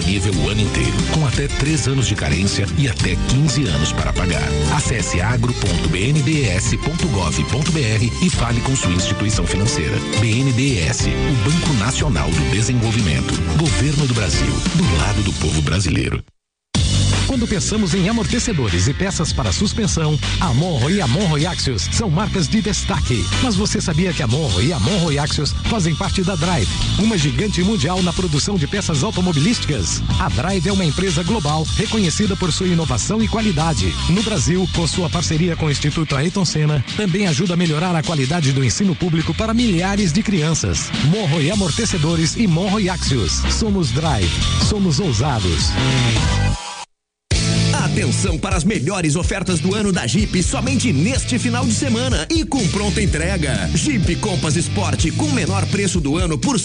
disponível o ano inteiro, com até 3 anos de carência e até 15 anos para pagar. Acesse agro.bndes.gov.br e fale com sua instituição financeira. BNDES, o Banco Nacional do Desenvolvimento. Governo do Brasil, do lado do povo brasileiro. Quando pensamos em amortecedores e peças para suspensão, a Monro e a Monro Axios são marcas de destaque. Mas você sabia que a Monro e a Monro Axios fazem parte da Drive, uma gigante mundial na produção de peças automobilísticas? A Drive é uma empresa global reconhecida por sua inovação e qualidade. No Brasil, com sua parceria com o Instituto Ayrton Senna, também ajuda a melhorar a qualidade do ensino público para milhares de crianças. Monro e Amortecedores e Monro Axios. Somos Drive. Somos ousados. Atenção para as melhores ofertas do ano da Jeep somente neste final de semana e com pronta entrega. Jeep Compass Sport com menor preço do ano por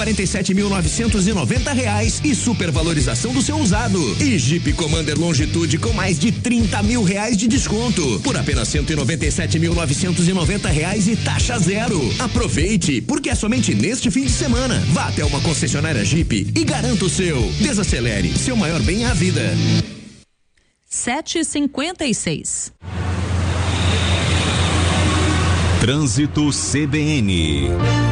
R$147.990 e supervalorização do seu usado. E Jeep Commander Longitude com mais de R$30 mil de desconto por apenas R$197.990 e taxa zero. Aproveite, porque é somente neste fim de semana. Vá até uma concessionária Jeep e garanta o seu. Desacelere, seu maior bem é a vida. 7h56. Trânsito CBN.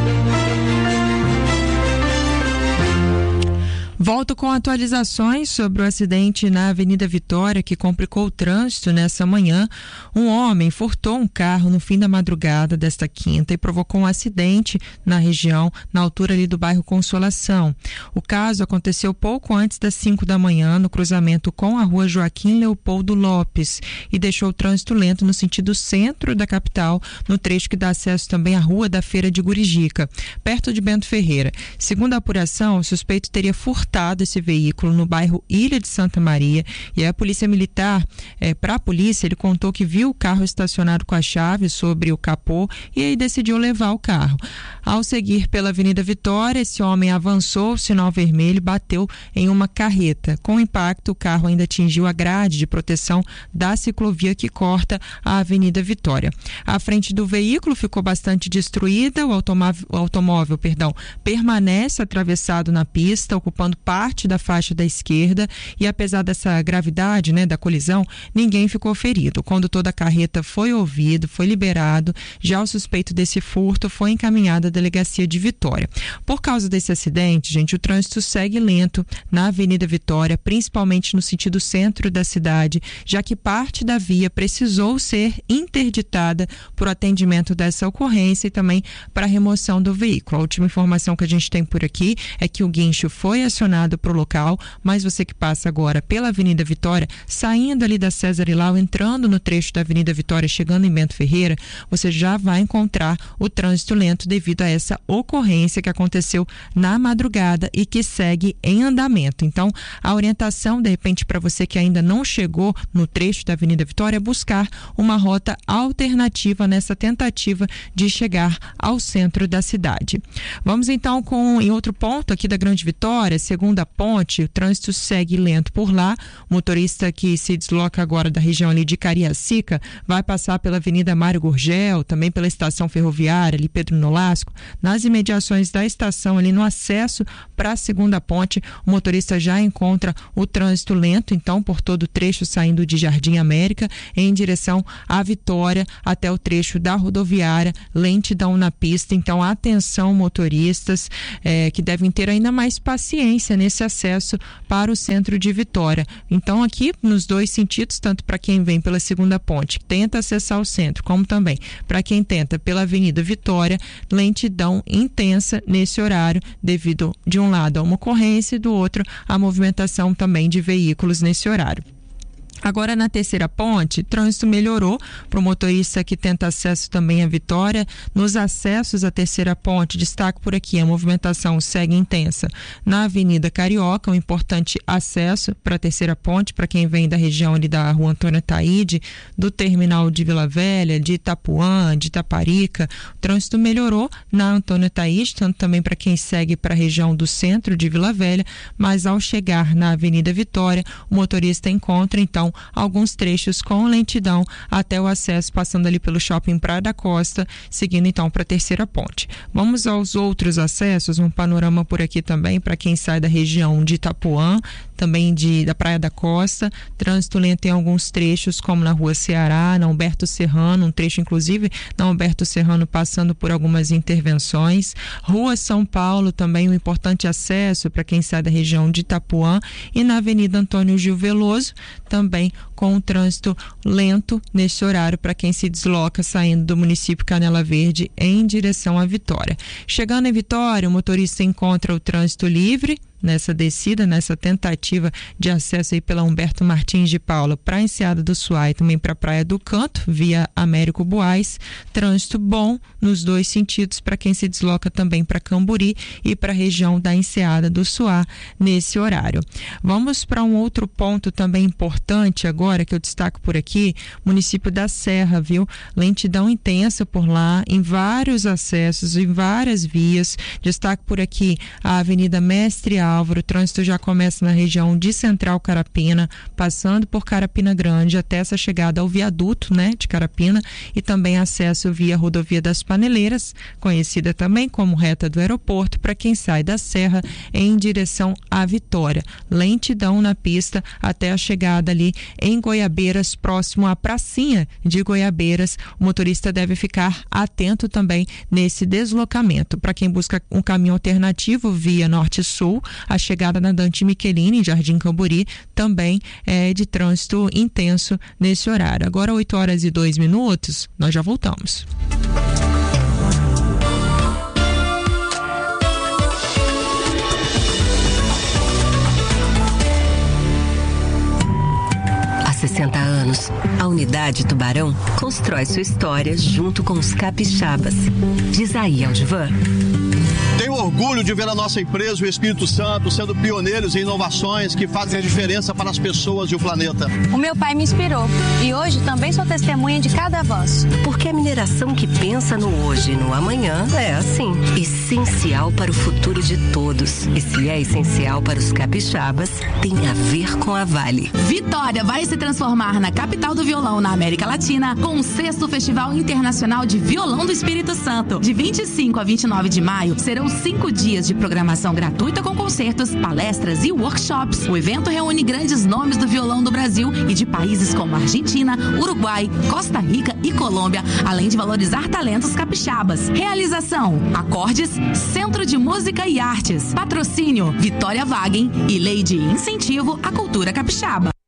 Volto com atualizações sobre o acidente na Avenida Vitória que complicou o trânsito nessa manhã. Um homem furtou um carro no fim da madrugada desta quinta e provocou um acidente na região, na altura ali do bairro Consolação. O caso aconteceu pouco antes das 5 da manhã no cruzamento com a rua Joaquim Leopoldo Lopes e deixou o trânsito lento no sentido centro da capital, no trecho que dá acesso também à Rua da Feira de Gurijica, perto de Bento Ferreira. Segundo a apuração, o suspeito teria furtado esse veículo no bairro Ilha de Santa Maria e a polícia militar, para a polícia, ele contou que viu o carro estacionado com a chave sobre o capô e aí decidiu levar o carro. Ao seguir pela Avenida Vitória, esse homem avançou o sinal vermelho e bateu em uma carreta. Com o impacto, o carro ainda atingiu a grade de proteção da ciclovia que corta a Avenida Vitória. A frente do veículo ficou bastante destruída, o automóvel, permanece atravessado na pista, ocupando parte da faixa da esquerda e apesar dessa gravidade, da colisão, ninguém ficou ferido. O condutor da carreta foi ouvido, foi liberado, já o suspeito desse furto foi encaminhado à delegacia de Vitória. Por causa desse acidente, gente, o trânsito segue lento na Avenida Vitória, principalmente no sentido centro da cidade, já que parte da via precisou ser interditada por atendimento dessa ocorrência e também para a remoção do veículo. A última informação que a gente tem por aqui é que o guincho foi acionado para o local, mas você que passa agora pela Avenida Vitória, saindo ali da César Ilau, entrando no trecho da Avenida Vitória, chegando em Bento Ferreira, você já vai encontrar o trânsito lento devido a essa ocorrência que aconteceu na madrugada e que segue em andamento. Então, a orientação, de repente, para você que ainda não chegou no trecho da Avenida Vitória, é buscar uma rota alternativa nessa tentativa de chegar ao centro da cidade. Vamos então em outro ponto aqui da Grande Vitória, segunda ponte, o trânsito segue lento por lá. O motorista que se desloca agora da região ali de Cariacica vai passar pela Avenida Mário Gurgel, também pela estação ferroviária ali Pedro Nolasco, nas imediações da estação ali no acesso para a segunda ponte, o motorista já encontra o trânsito lento, então por todo o trecho saindo de Jardim América em direção à Vitória até o trecho da rodoviária, lentidão na pista. Então atenção motoristas que devem ter ainda mais paciência nesse acesso para o centro de Vitória. Então aqui nos dois sentidos, tanto para quem vem pela segunda ponte, que tenta acessar o centro, como também para quem tenta pela Avenida Vitória, lentidão intensa nesse horário devido de um lado a uma ocorrência e do outro a movimentação também de veículos nesse horário. Agora na terceira ponte, trânsito melhorou para o motorista que tenta acesso também à Vitória. Nos acessos à terceira ponte, destaco por aqui, a movimentação segue intensa na Avenida Carioca, um importante acesso para a terceira ponte, para quem vem da região ali da Rua Antônio Taide, do terminal de Vila Velha, de Itapuã, de Itaparica. O trânsito melhorou na Antônio Taide, tanto também para quem segue para a região do centro de Vila Velha, mas ao chegar na Avenida Vitória, o motorista encontra então então alguns trechos com lentidão até o acesso, passando ali pelo Shopping Praia da Costa, seguindo então para a Terceira Ponte. Vamos aos outros acessos, um panorama por aqui também para quem sai da região de Itapuã, também da Praia da Costa. Trânsito lento em alguns trechos, como na Rua Ceará, na Humberto Serrano, um trecho inclusive na Humberto Serrano passando por algumas intervenções. Rua São Paulo também um importante acesso para quem sai da região de Itapuã, e na Avenida Antônio Gil Veloso também com um trânsito lento nesse horário para quem se desloca saindo do município Canela Verde em direção à Vitória. Chegando em Vitória, o motorista encontra o trânsito livre nessa descida, nessa tentativa de acesso aí pela Humberto Martins de Paula para a Enseada do Suá e também para a Praia do Canto, via Américo Buais. Trânsito bom nos dois sentidos para quem se desloca também para Camburi e para a região da Enseada do Suá nesse horário. Vamos para um outro ponto também importante agora que eu destaco por aqui, município da Serra, viu? Lentidão intensa por lá, em vários acessos, em várias vias. Destaco por aqui a Avenida Mestre Álvaro. O trânsito já começa na região de Central Carapina, passando por Carapina Grande até essa chegada ao viaduto, né, de Carapina, e também acesso via Rodovia das Paneleiras, conhecida também como reta do aeroporto, para quem sai da Serra em direção à Vitória. Lentidão na pista até a chegada ali em Goiabeiras, próximo à pracinha de Goiabeiras. O motorista deve ficar atento também nesse deslocamento. Para quem busca um caminho alternativo via Norte-Sul, a chegada na Dante Michelini, em Jardim Camburi, também é de trânsito intenso nesse horário. Agora 8h02, nós já voltamos. Há 60 anos, a Unidade Tubarão constrói sua história junto com os capixabas. Diz aí, Aldivan. Tenho orgulho de ver a nossa empresa, o Espírito Santo, sendo pioneiros em inovações que fazem a diferença para as pessoas e o planeta. O meu pai me inspirou e hoje também sou testemunha de cada avanço. Porque a mineração que pensa no hoje e no amanhã é assim, essencial para o futuro de todos. E se é essencial para os capixabas, tem a ver com a Vale. Vitória vai se transformar na capital do violão na América Latina com o 6º Festival Internacional de Violão do Espírito Santo. De 25 a 29 de maio, serão 5 dias de programação gratuita com concertos, palestras e workshops. O evento reúne grandes nomes do violão do Brasil e de países como Argentina, Uruguai, Costa Rica e Colômbia, além de valorizar talentos capixabas. Realização: Acordes, Centro de Música e Artes. Patrocínio: Vitória Wagen e Lei de Incentivo à Cultura Capixaba.